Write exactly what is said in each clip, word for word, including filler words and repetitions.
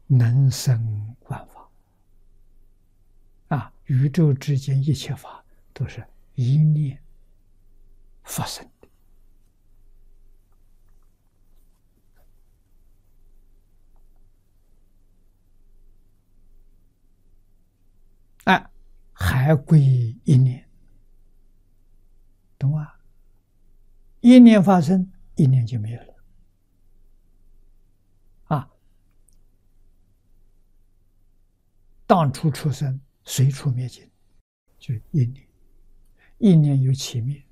能生万法啊！宇宙之间一切法都是一念发生的啊，还归一念，懂吗？一念发生，一念就没有了啊！当初出生，随处灭尽，就一念，一念有起灭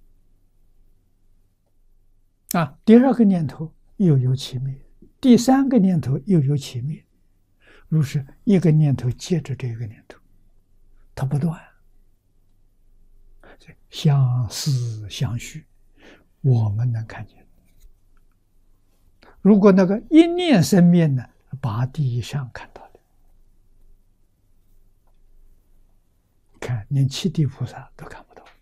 啊。第二个念头又有起灭，第三个念头又有起灭，如是一个念头接着这个念头，它不断，相似相续，我们能看见。如果那个一念生灭呢，八地以上看到的，看连七地菩萨都看不到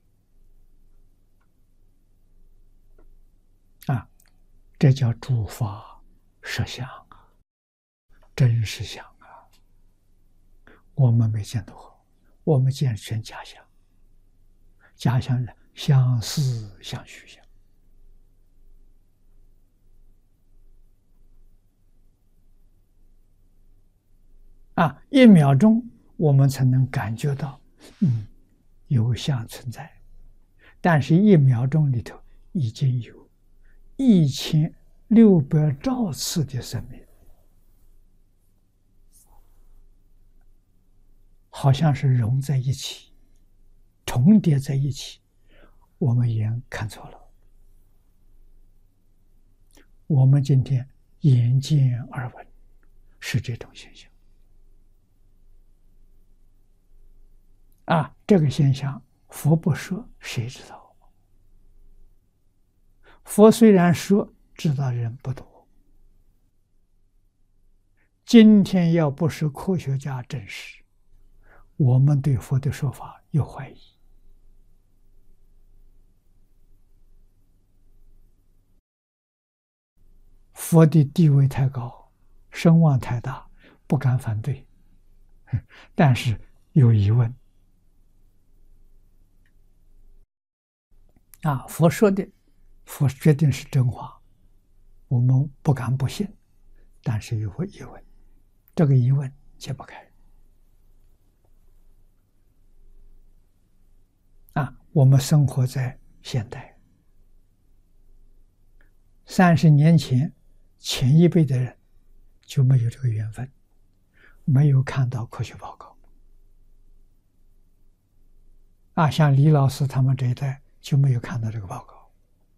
啊！这叫诸法实相啊，真实相啊！我们没见到过，我们见全假象，假象是相似相续相。啊，一秒钟我们才能感觉到，嗯，有相存在，但是一秒钟里头已经有一千六百兆次的生命，好像是融在一起，重叠在一起，我们眼看错了。我们今天眼见耳闻是这种现象。啊，这个现象，佛不说，谁知道？佛虽然说，知道人不多。今天要不是科学家证实，我们对佛的说法有怀疑。佛的地位太高，声望太大，不敢反对，但是有疑问。啊，佛说的，佛决定是真话，我们不敢不信，但是有个疑问，这个疑问解不开。啊，我们生活在现代，三十年前，前一辈的人就没有这个缘分，没有看到科学报告。啊，像李老师他们这一代就没有看到这个报告。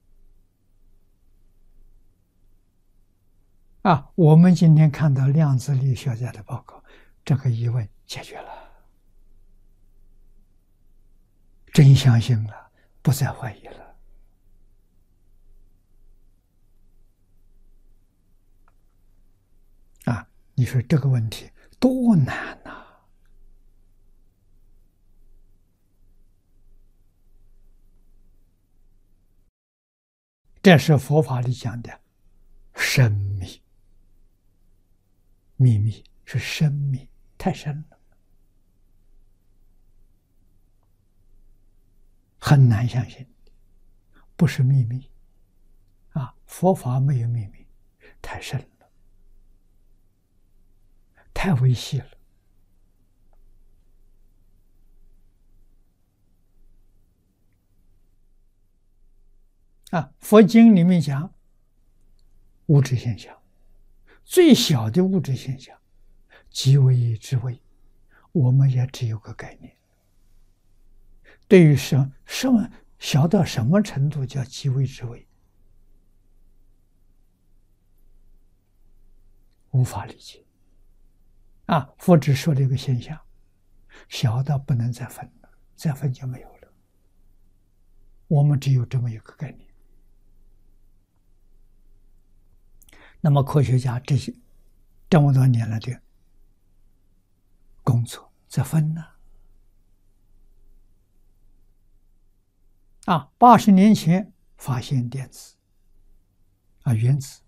啊，我们今天看到量子力学家的报告，这个疑问解决了，真相信了，不再怀疑了。啊，你说这个问题多难呐！这是佛法里讲的深秘，秘密是深秘，太深了，很难相信，不是秘密啊！佛法没有秘密，太深了，太微细了。啊，佛经里面讲物质现象，最小的物质现象，极微之微，我们也只有个概念。对于什什么小到什么程度叫极微之微，无法理解。啊，佛只说了一个现象，小到不能再分了，再分就没有了。我们只有这么一个概念。那么科学家这些这么多年来的工作在分呢？啊，八十年前发现电子，啊，原子，